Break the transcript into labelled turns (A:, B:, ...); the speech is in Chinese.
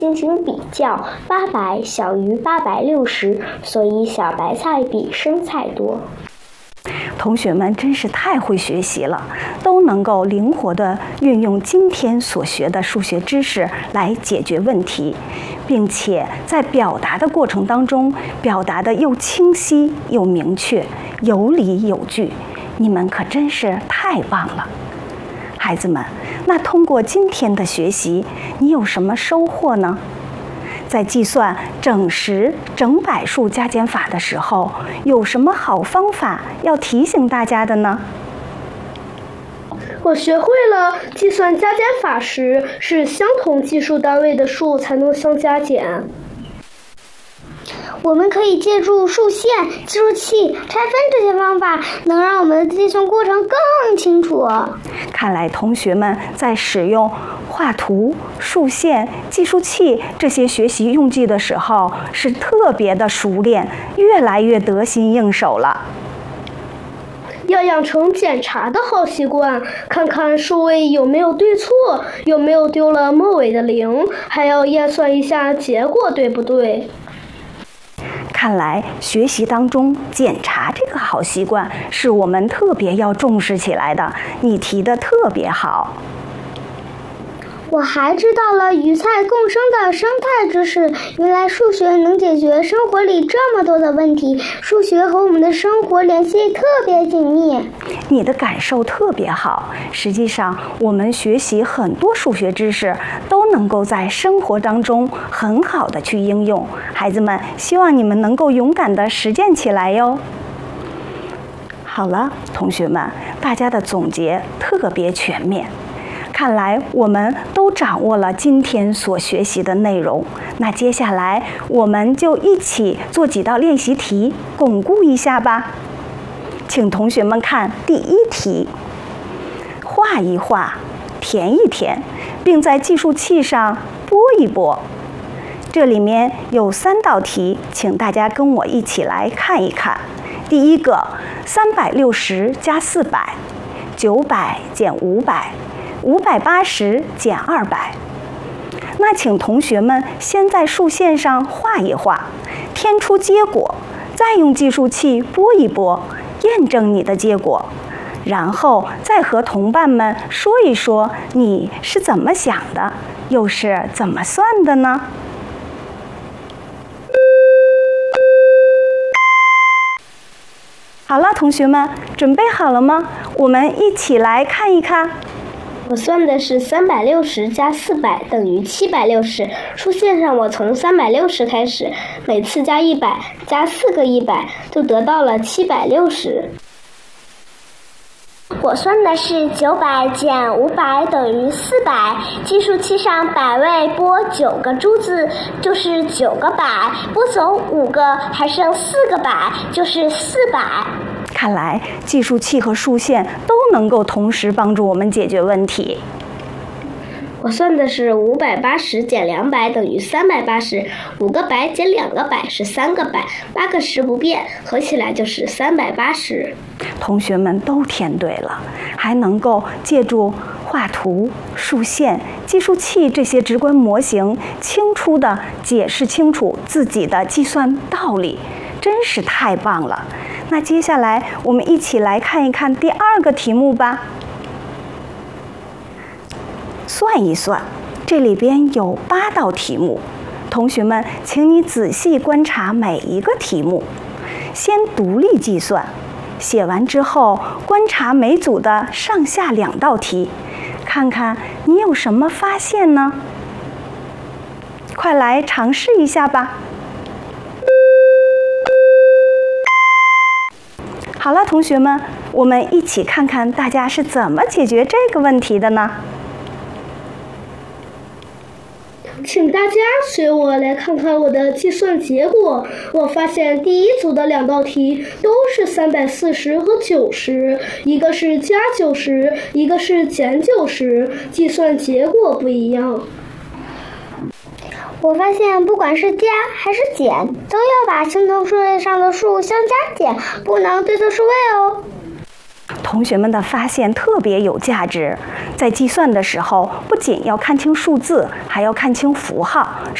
A: 进行比较，800小于860，所以小白菜比生菜多。
B: 同学们真是太会学习了，都能够灵活地运用今天所学的数学知识来解决问题，并且在表达的过程当中，表达的又清晰又明确，有理有据。你们可真是太棒了，孩子们。那通过今天的学习，你有什么收获呢？在计算整十、整百数加减法的时候，有什么好方法要提醒大家的呢？
C: 我学会了计算加减法时，是相同计数单位的数才能相加减。
D: 我们可以借助数线、计数器、拆分这些方法，能让我们的计算过程更清楚。
B: 看来同学们在使用画图、数线、计数器这些学习用具的时候，是特别的熟练，越来越得心应手了。
C: 要养成检查的好习惯，看看数位有没有对错，有没有丢了末尾的0，还要验算一下结果对不对。
B: 看来学习当中检查这个好习惯是我们特别要重视起来的，你提得特别好。
D: 我还知道了鱼菜共生的生态知识，原来数学能解决生活里这么多的问题，数学和我们的生活联系特别紧密。
B: 你的感受特别好，实际上我们学习很多数学知识都能够在生活当中很好的去应用，孩子们，希望你们能够勇敢的实践起来哟。好了，同学们，大家的总结特别全面。看来我们都掌握了今天所学习的内容，那接下来我们就一起做几道练习题，巩固一下吧。请同学们看第一题，画一画，填一填，并在计数器上拨一拨。这里面有3道题，请大家跟我一起来看一看。第一个，360加400，900减500，580减200。那请同学们先在数线上画一画，填出结果，再用计数器拨一拨，验证你的结果，然后再和同伴们说一说你是怎么想的，又是怎么算的呢？好了，同学们，准备好了吗？我们一起来看一看。
A: 我算的是360加400等于760，数线上我从360开始，每次加100，加4个100，就得到了760。
D: 我算的是900减500等于400，计数器上百位拨9个珠子，就是9个百，拨走5个，还剩4个百，就是400。
B: 看来计数器和数线都能够同时帮助我们解决问题。
A: 我算的是580减200等于380，5个百减2个百是3个百，8个10不变，合起来就是380。
B: 同学们都填对了，还能够借助画图、数线、计数器这些直观模型，清楚地解释清楚自己的计算道理，真是太棒了。那接下来我们一起来看一看第2个题目吧。算一算，这里边有8道题目，同学们，请你仔细观察每一个题目，先独立计算，写完之后观察每组的上下2道题，看看你有什么发现呢？快来尝试一下吧。好了，同学们，我们一起看看大家是怎么解决这个问题的呢？
C: 请大家随我来看看我的计算结果。我发现第一组的2道题都是340和90，一个是加90，一个是减90，计算结果不一样。
D: 我发现不管是加还是减，都要把相同数列上的数相加减，不能对错数位哦。
B: 同学们的发现特别有价值。在计算的时候，不仅要看清数字，还要看清符号，